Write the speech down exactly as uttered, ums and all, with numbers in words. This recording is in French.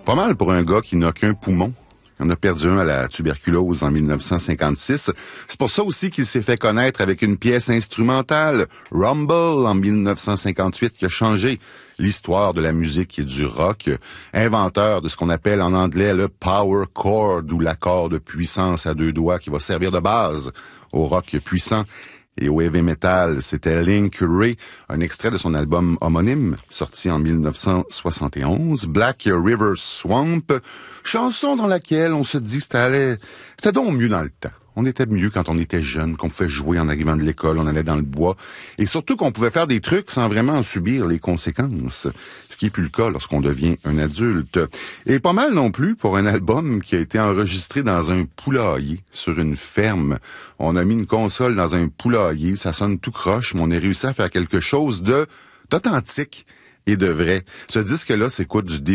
Pas mal pour un gars qui n'a qu'un poumon. Il en a perdu un à la tuberculose en mille neuf cent cinquante-six. C'est pour ça aussi qu'il s'est fait connaître avec une pièce instrumentale, Rumble, en mille neuf cent cinquante-huit, qui a changé l'histoire de la musique et du rock. Inventeur de ce qu'on appelle en anglais le power chord, ou l'accord de puissance à deux doigts qui va servir de base au rock puissant. Et au heavy metal, c'était Link Wray, un extrait de son album homonyme, sorti en mille neuf cent soixante et onze, Black River Swamp, chanson dans laquelle on se dit que c'était, c'était donc mieux dans le temps. On était mieux quand on était jeune, qu'on pouvait jouer en arrivant de l'école, on allait dans le bois, et surtout qu'on pouvait faire des trucs sans vraiment en subir les conséquences, ce qui n'est plus le cas lorsqu'on devient un adulte. Et pas mal non plus pour un album qui a été enregistré dans un poulailler, sur une ferme. On a mis une console dans un poulailler, ça sonne tout croche, mais on a réussi à faire quelque chose de d'authentique et de vrai. Ce disque-là s'écoute du début